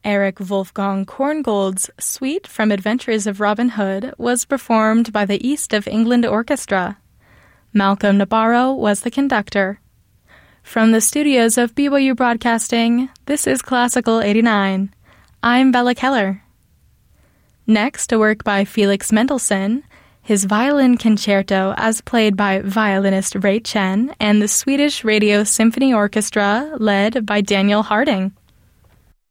Erich Wolfgang Korngold's Suite from Adventures of Robin Hood was performed by the East of England Orchestra. Malcolm Nabarro was the conductor. From the studios of BYU Broadcasting, this is Classical 89. I'm Bella Keller. Next, a work by Felix Mendelssohn, his violin concerto as played by violinist Ray Chen and the Swedish Radio Symphony Orchestra led by Daniel Harding.